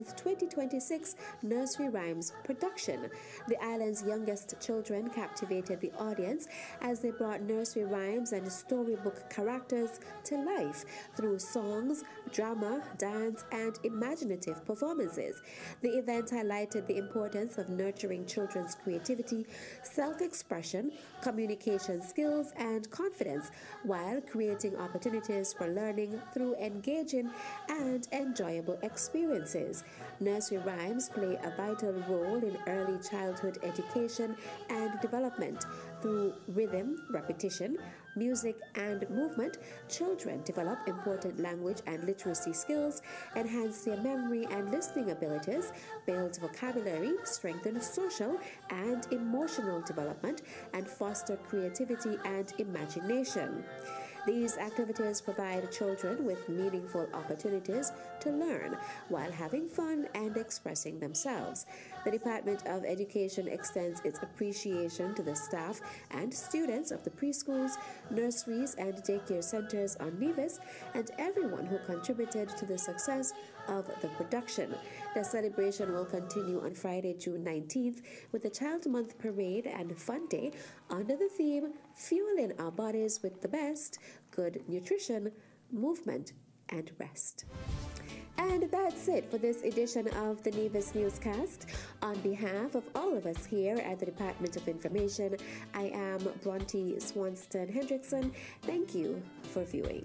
2026 Nursery Rhymes production. The island's youngest children captivated the audience as they brought nursery rhymes and storybook characters to life through songs, drama, dance, and imaginative performances. The event highlighted the importance of nurturing children's creativity, self-expression, communication skills, and confidence while creating opportunities for learning through engaging and enjoyable experiences. Nursery rhymes play a vital role in early childhood education and development. Through rhythm, repetition, music, and movement, children develop important language and literacy skills, enhance their memory and listening abilities, build vocabulary, strengthen social and emotional development, and foster creativity and imagination. These activities provide children with meaningful opportunities to learn while having fun and expressing themselves. The Department of Education extends its appreciation to the staff and students of the preschools, nurseries, and daycare centers on Nevis and everyone who contributed to the success of the production. The celebration will continue on Friday, June 19th with the Child Month Parade and Fun Day under the theme Fueling Our Bodies with the Best, Good Nutrition, Movement, and Rest. And that's it for this edition of the Nevis Newscast. On behalf of all of us here at the Department of Information, I am Bronte Swanston Hendrickson. Thank you for viewing.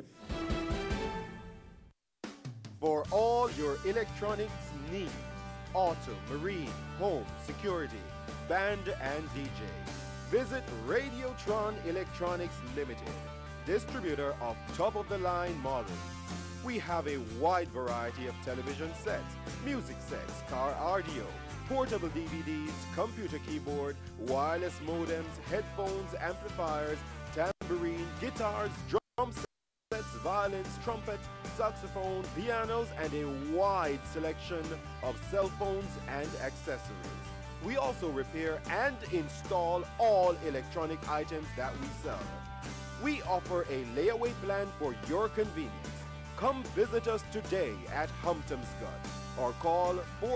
For all your electronics needs, auto, marine, home, security, band, and DJ, visit Radiotron Electronics Limited, distributor of top-of-the-line models. We have a wide variety of television sets, music sets, car audio, portable DVDs, computer keyboard, wireless modems, headphones, amplifiers, tambourine, guitars, drum sets, violins, trumpet, saxophone, pianos, and a wide selection of cell phones and accessories. We also repair and install all electronic items that we sell. We offer a layaway plan for your convenience. Come visit us today at Humptomscott or call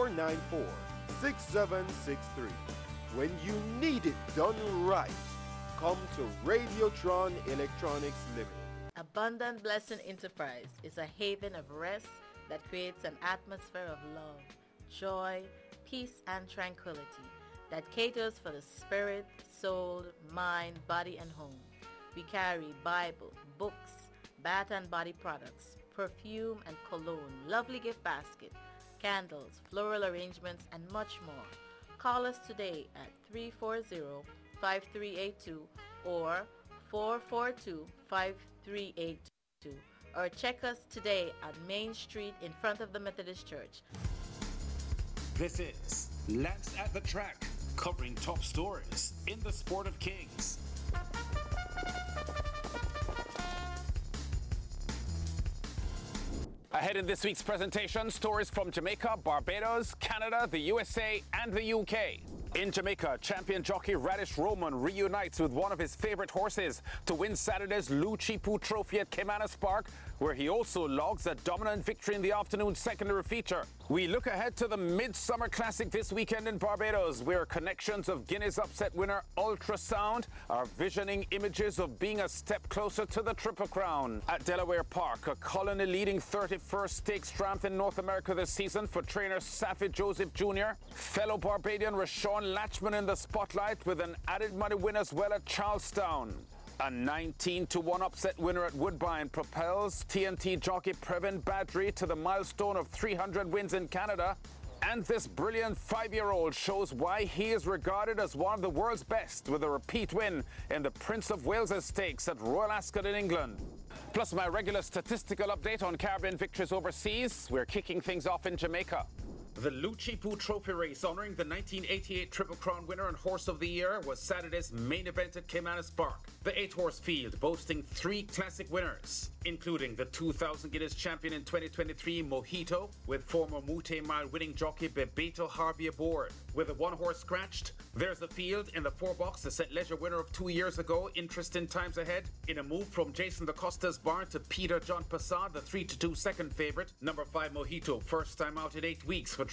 494-6763. When you need it done right, come to Radiotron Electronics Limited. Abundant Blessing Enterprise is a haven of rest that creates an atmosphere of love, joy, peace, and tranquility that caters for the spirit, soul, mind, body, and home. We carry Bible, books, bath and body products, perfume and cologne, lovely gift basket, candles, floral arrangements, and much more. Call us today at 340-5382 or 442-5382 or check us today on Main Street in front of the Methodist Church. This is Lance at the Track, covering top stories in the sport of kings. Ahead in this week's presentation, stories from Jamaica, Barbados, Canada, the USA, and the UK. In Jamaica, champion jockey Radish Roman reunites with one of his favorite horses to win Saturday's Luchipu Trophy at Caymanas Park, where he also logs a dominant victory in the afternoon secondary feature. We look ahead to the Midsummer Classic this weekend in Barbados, where connections of Guinea's upset winner Ultrasound are visioning images of being a step closer to the Triple Crown. At Delaware Park, a Colony leading 31st Stakes triumph in North America this season for trainer Safi Joseph Jr. Fellow Barbadian Rashawn Latchman in the spotlight with an added money win as well at Charlestown. A 19-1 upset winner at Woodbine propels TNT jockey Previn Badri to the milestone of 300 wins in Canada. And this brilliant 5-year-old shows why he is regarded as one of the world's best with a repeat win in the Prince of Wales Stakes at Royal Ascot in England. Plus my regular statistical update on Caribbean victories overseas. We're kicking things off in Jamaica. The Luchipu Trophy race honoring the 1988 Triple Crown winner and Horse of the Year was Saturday's main event at Caymanas Park. The 8-horse field boasting 3 classic winners, including the 2000 Guinness champion in 2023 Mojito, with former Mute Mile winning jockey Bebeto Harvey aboard. With a 1-horse scratched, there's the field in the 4-box, the St. Leger winner of 2 years ago, Interesting Times Ahead. In a move from Jason DaCosta's barn to Peter John Passad, the 3-2 second favourite. Number 5 Mojito, first time out in 8 weeks for